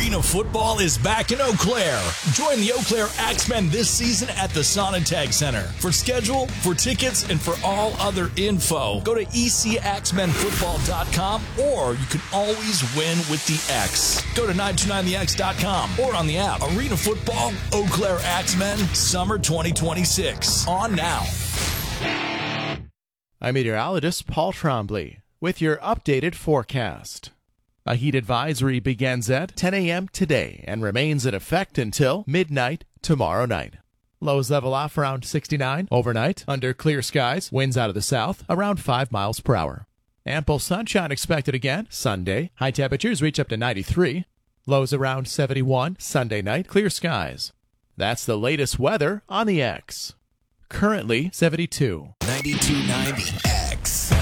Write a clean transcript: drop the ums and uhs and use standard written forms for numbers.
Arena football is back in Eau Claire. Join the Eau Claire Axemen this season at the Sonatag Center. For schedule, for tickets, and for all other info, go to ecaxmenfootball.com, or you can always win with the X. Go to 929thex.com or on the app. Arena football, Eau Claire Axemen, summer 2026. On now. I'm meteorologist Paul Trombley with your updated forecast. A heat advisory begins at 10 a.m. today and remains in effect until midnight tomorrow night. Lows level off around 69 overnight under clear skies, winds out of the south around 5 miles per hour. Ample sunshine expected again Sunday. High temperatures reach up to 93. Lows around 71 Sunday night, clear skies. That's the latest weather on the X. Currently 72. 92.90 X.